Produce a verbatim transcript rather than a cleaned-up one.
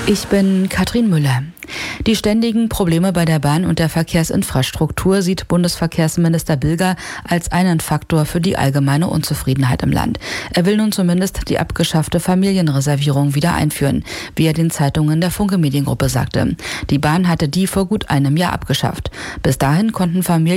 Ich bin Katrin Müller. Die ständigen Probleme bei der Bahn und der Verkehrsinfrastruktur sieht Bundesverkehrsminister Bilger als einen Faktor für die allgemeine Unzufriedenheit im Land. Er will nun zumindest die abgeschaffte Familienreservierung wieder einführen, wie er den Zeitungen der Funke Mediengruppe sagte. Die Bahn hatte die vor gut einem Jahr abgeschafft. Bis dahin konnten Familien